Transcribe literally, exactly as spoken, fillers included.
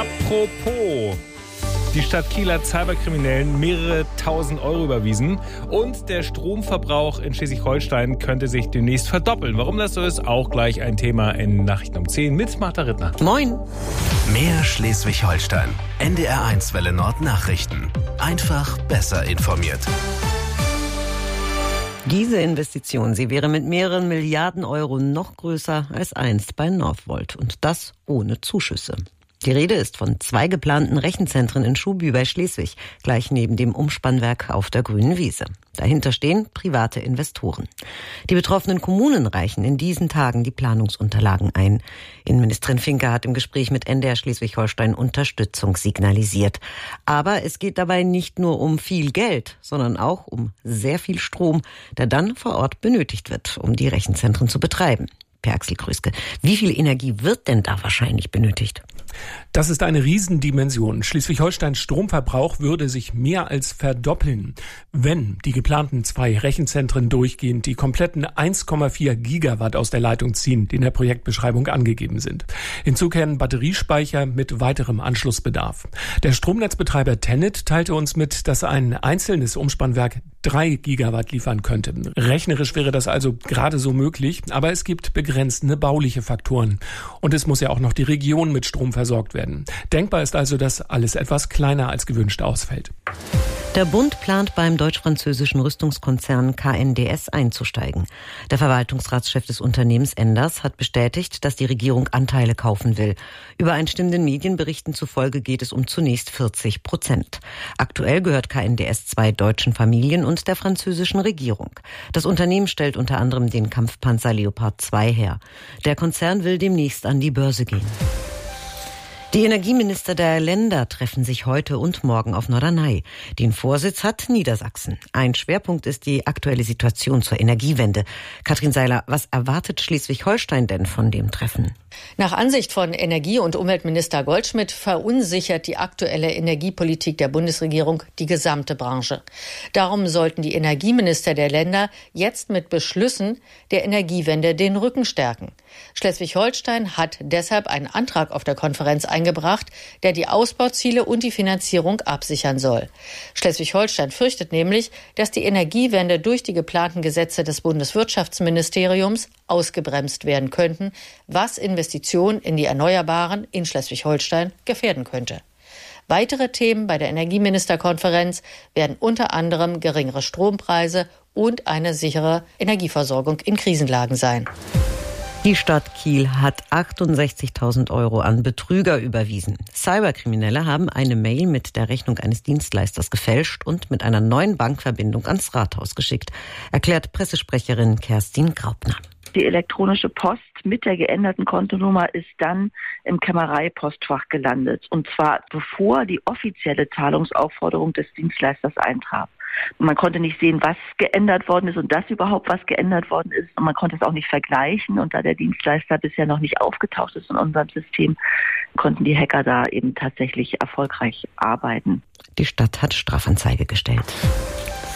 Apropos, die Stadt Kiel hat Cyberkriminellen mehrere tausend Euro überwiesen und der Stromverbrauch in Schleswig-Holstein könnte sich demnächst verdoppeln. Warum das so ist, auch gleich ein Thema in Nachrichten um zehn mit Martha Rittner. Moin. Mehr Schleswig-Holstein. N D R eins Welle Nord Nachrichten. Einfach besser informiert. Diese Investition, sie wäre mit mehreren Milliarden Euro noch größer als einst bei Northvolt. Und das ohne Zuschüsse. Die Rede ist von zwei geplanten Rechenzentren in Schuhbü bei Schleswig, gleich neben dem Umspannwerk auf der grünen Wiese. Dahinter stehen private Investoren. Die betroffenen Kommunen reichen in diesen Tagen die Planungsunterlagen ein. Innenministerin Finke hat im Gespräch mit N D R Schleswig-Holstein Unterstützung signalisiert. Aber es geht dabei nicht nur um viel Geld, sondern auch um sehr viel Strom, der dann vor Ort benötigt wird, um die Rechenzentren zu betreiben. Per Axel Krüske, wie viel Energie wird denn da wahrscheinlich benötigt? Das ist eine Riesendimension. Schleswig-Holsteins Stromverbrauch würde sich mehr als verdoppeln, wenn die geplanten zwei Rechenzentren durchgehend die kompletten eins Komma vier Gigawatt aus der Leitung ziehen, die in der Projektbeschreibung angegeben sind. Hinzu kämen Batteriespeicher mit weiterem Anschlussbedarf. Der Stromnetzbetreiber TenneT teilte uns mit, dass ein einzelnes Umspannwerk drei Gigawatt liefern könnte. Rechnerisch wäre das also gerade so möglich, aber es gibt begrenzende bauliche Faktoren. Und es muss ja auch noch die Region mit Strom versorgt werden. Denkbar ist also, dass alles etwas kleiner als gewünscht ausfällt. Der Bund plant beim deutsch-französischen Rüstungskonzern K N D S einzusteigen. Der Verwaltungsratschef des Unternehmens Enders hat bestätigt, dass die Regierung Anteile kaufen will. Übereinstimmenden Medienberichten zufolge geht es um zunächst vierzig Prozent. Aktuell gehört K N D S zwei deutschen Familien und der französischen Regierung. Das Unternehmen stellt unter anderem den Kampfpanzer Leopard zwei her. Der Konzern will demnächst an die Börse gehen. Die Energieminister der Länder treffen sich heute und morgen auf Norderney. Den Vorsitz hat Niedersachsen. Ein Schwerpunkt ist die aktuelle Situation zur Energiewende. Katrin Seiler, was erwartet Schleswig-Holstein denn von dem Treffen? Nach Ansicht von Energie- und Umweltminister Goldschmidt verunsichert die aktuelle Energiepolitik der Bundesregierung die gesamte Branche. Darum sollten die Energieminister der Länder jetzt mit Beschlüssen der Energiewende den Rücken stärken. Schleswig-Holstein hat deshalb einen Antrag auf der Konferenz eingebracht, der die Ausbauziele und die Finanzierung absichern soll. Schleswig-Holstein fürchtet nämlich, dass die Energiewende durch die geplanten Gesetze des Bundeswirtschaftsministeriums ausgebremst werden könnten, was Investitionen in die Erneuerbaren in Schleswig-Holstein gefährden könnte. Weitere Themen bei der Energieministerkonferenz werden unter anderem geringere Strompreise und eine sichere Energieversorgung in Krisenlagen sein. Die Stadt Kiel hat achtundsechzigtausend Euro an Betrüger überwiesen. Cyberkriminelle haben eine Mail mit der Rechnung eines Dienstleisters gefälscht und mit einer neuen Bankverbindung ans Rathaus geschickt, erklärt Pressesprecherin Kerstin Graupner. Die elektronische Post mit der geänderten Kontonummer ist dann im Kämmereipostfach gelandet. Und zwar bevor die offizielle Zahlungsaufforderung des Dienstleisters eintraf. Man konnte nicht sehen, was geändert worden ist und dass überhaupt was geändert worden ist. Und man konnte es auch nicht vergleichen. Und da der Dienstleister bisher noch nicht aufgetaucht ist in unserem System, konnten die Hacker da eben tatsächlich erfolgreich arbeiten. Die Stadt hat Strafanzeige gestellt.